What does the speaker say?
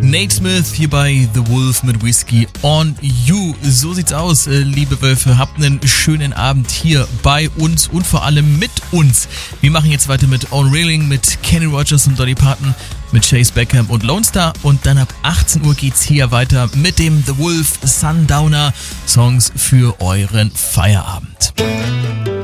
Nate Smith hier bei The Wolf mit Whiskey on You. So sieht's aus, liebe Wölfe. Habt einen schönen Abend hier bei uns und vor allem mit uns. Wir machen jetzt weiter mit On Railing, mit Kenny Rogers und Dolly Parton, mit Chase Beckham und Lone Star. Und dann ab 18 Uhr geht's hier weiter mit dem The Wolf Sundowner Songs für euren Feierabend.